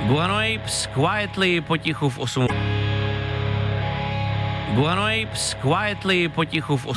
Guano Apes quietly potichu v 8. Guano Apes quietly potichu v 8.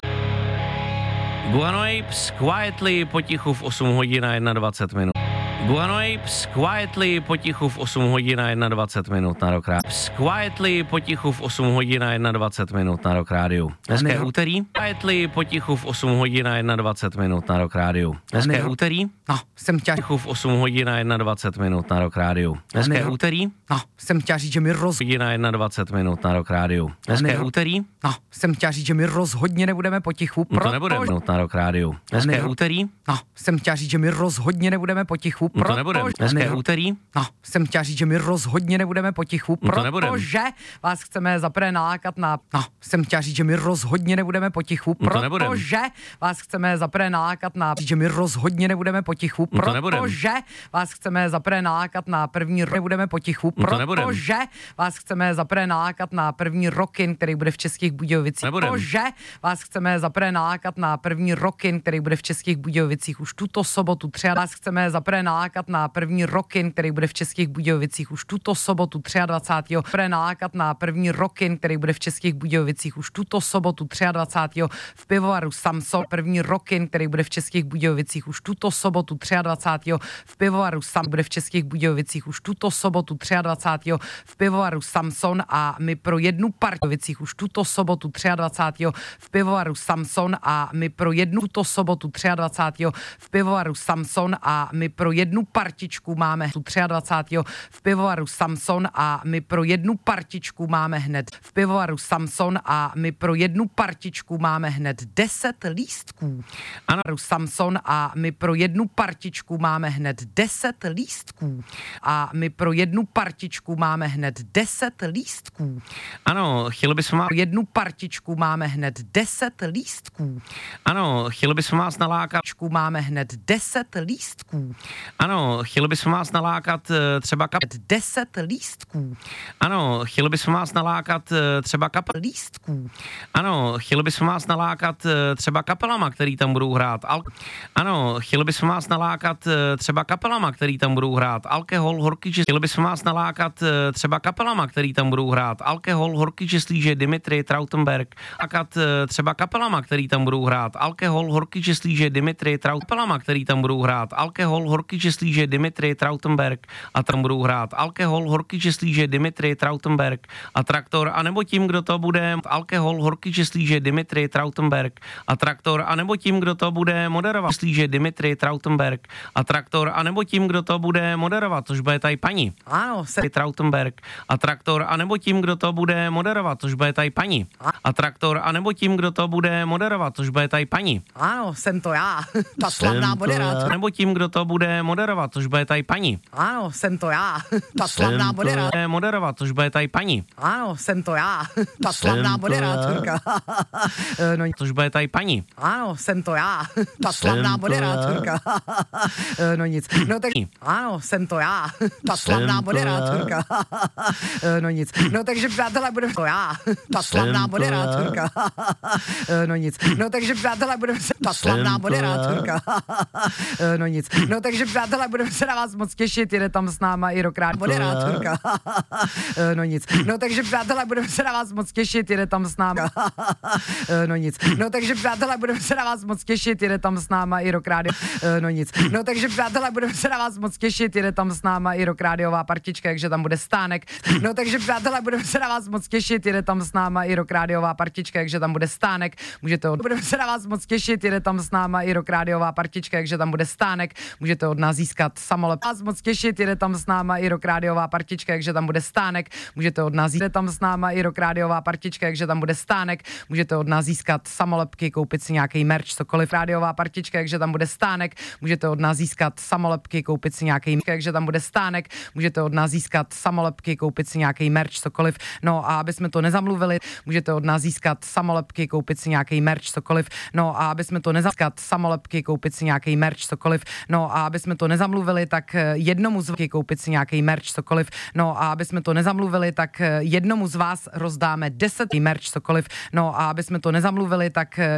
Guano Apes quietly potichu v 8 hodin a 21 minut. Guano Apes quietly potichu v 8 hodin a 21 minut na Rock Radio. Quietly potichu v 8 hodin a 21 minut na Rock Radio. Dneska je úterý. Quietly potichu v 8 hodin a 21 minut na Rock Radio. Dneska je úterý. No, jsem chtěl Potichu v 8 hodin a 21 minut na Rock Radio. Dneska je úterý. No, jsem chtěl říct, že mi Hodin a 21 minut na Rock Radio. Dneska je úterý. No, jsem chtěl říct, že my rozhodně nebudeme potichu, To nebudeme minut na Rock Radio. Dneska je úterý. No, jsem chtěl říct, že my rozhodně nebudeme potichu, To nebudeme. Dneska je úterý. No, jsem chtěl říct, že my rozhodně nebudeme potichu, To nebudeme. protože vás chceme zaprvé nalákat na... No, jsem chtěl říct, že my rozhodně nebudeme potichu, To nebudeme. protože vás chceme zaprvé nalákat na... Že my rozhodně nebudeme potichu, To nebudeme. protože vás chceme zaprvé nalákat na první nebudeme potichu, To nebudeme. protože vás chceme zaprvé nalákat na první Rockin, který bude v Českých Budějovicích. Nebudeme. Protože vás chceme zaprvé nalákat na první Rockin, který bude v Českých Budějovicích už tuto sobotu. Vás chceme zaprvé nalákat na první Rockin, který bude v Českých Budějovicích už tuto sobotu 23. Zaprvé nalákat na první Rockin, který bude v Českých Budějovicích už tuto sobotu 23. v pivovaru Samson. První Rockin, který bude v Českých Budějovicích už tuto sobotu 23. v pivovaru Samson. Bude v Českých Budějovicích už tuto sobotu 23. v pivovaru Samson a my pro jednu partovicích už tuto sobotu 23. v pivovaru Samson a my pro jednu tuto sobotu 23. v pivovaru Samson a my pro jednu partičku máme tu 23. v pivovaru Samson a my pro jednu partičku máme hned v pivovaru Samson a my pro jednu partičku máme hned 10 lístků. Ano, Samson a my pro jednu partičku máme hned 10 lístků. A my pro jednu partičku máme hned 10 lístků. Ano, chtěli bychom vás... Pro jednu partičku máme hned 10 lístků. Ano, chtěli bychom vás nalákat... Máme hned 10 lístků. Ano, chtěli bychom vás nalákat třeba 10 lístků. Ano, chtěli bychom vás nalákat třeba Lístků. Ano, chtěli bychom vás nalákat třeba kapelama, který tam budou hrát. Ano, chtěli bychom vás nalákat třeba kapelama, který tam budou hrát. Alkohol, horký že... Chtěli bychom vás nalákat třeba kapelama, který tam budou hrát. Alkohol, horký že slíže Dimitri Trautenberg. Nalákat třeba kapelama, který tam budou hrát. Alkohol, horký že slíže Dimitri Trautenberg, který tam budou hrát. Alkohol, horký že slíže Dimitri Trautenberg a tam budou hrát. Alkohol, horký že slíže Dimitri Trautenberg a Traktor, anebo tím, kdo to bude alkohol, horký že slíže Dimitri Trautenberg a Traktor, anebo tím, kdo to bude moderovat, slíže Dimitri Trautenberg a Traktor, anebo tím, kdo to bude moderovat, což bude tady paní. Ano, se... Trautenberg a Traktor, anebo tím, kdo to bude moderovat, což bude tady paní. A Traktor, anebo tím, kdo to bude moderovat, což bude tady paní. Ano, jsem to já, ta slavná moderátorka. Nebo tím, kdo to bude moderovat, což bude tady paní. Ano, jsem to já, ta slavná moderátorka. Moderovat, což bude tady paní. Ano, jsem to já, ta slavná moderátorka. No, Což bude tady paní. ano, jsem to já, ta slavná moderátorka. No nic. No tak ano, jsem to já, ta slavná moderátorka. No nic. No takže přátelé, budeme to já, ta slavná moderátorka. No nic. No takže přátelé, budeme se ta slavná moderátorka. No nic. No takže přátelé, budeme se na vás moc těšit, jede tam s náma i Rock Radio moderátorka. No nic. No takže přátelé, budeme se na vás moc těšit, jede tam s náma. No nic. No takže přátelé, budeme se na vás moc těšit, jede tam s náma i Rock Radio. No nic. No takže přátelé, budeme se na vás moc těšit, jede tam s náma i Rock Radiová partička, takže tam bude stánek. No takže přátelé, budeme se na vás moc těšit, jede tam s náma i Rock Radiová partička, takže tam bude stánek. Budeme se na vás moc těšit, jede tam s náma i Rock Radiová partička, takže tam bude stánek. Můžete od nás získat samolep. Vás moc těšit, jede tam s náma i Rock Radiová partička, takže tam bude stánek. Můžete od nás jde tam s náma i Rock Radiová partička, takže tam bude stánek. Můžete od nás získat samolepky, koupit si nějaký merch, cokoliv. Rádiová partička, takže tam bude stánek. Můžete od nás získat samolepky, koupit si nějaký, takže tam bude stánek. Můžete od nás získat samolepky, koupit si nějaký merch, cokoliv. No a aby jsme to nezamluvili, můžete od nás získat samolepky, koupit si nějaký merch, cokoliv. No a aby jsme to nezískat samolepky, koupit si nějaký merch, cokoliv. No a aby jsme to nezamluvili, tak jednomu z vás koupit si nějaký merch, cokoliv. No a aby jsme to nezamluvili, tak jednomu z vás rozdáme 10 merch, cokoliv. No a aby jsme to nezamluvili, tak